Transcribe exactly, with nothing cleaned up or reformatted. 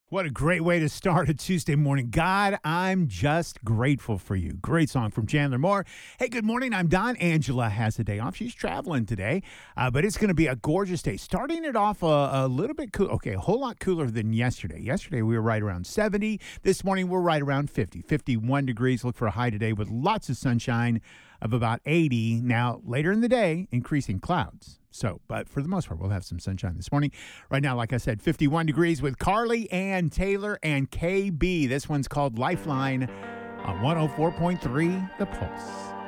What a great way to start a Tuesday morning. God, I'm just grateful for you. Great song from Chandler Moore. Hey, good morning. I'm Don. Angela has a day off. She's traveling today, uh, but it's going to be a gorgeous day. Starting it off a, a little bit cool. Okay, a whole lot cooler than yesterday. Yesterday, we were right around seventy. This morning, we're right around fifty, fifty-one degrees. Look for a high today with lots of sunshine of about eighty. Now, later in the day, increasing clouds. So, but for the most part, we'll have some sunshine this morning. Right now, like I said, fifty-one degrees with Carly Ann Taylor and K B. This one's called Lifeline on one oh four point three The Pulse.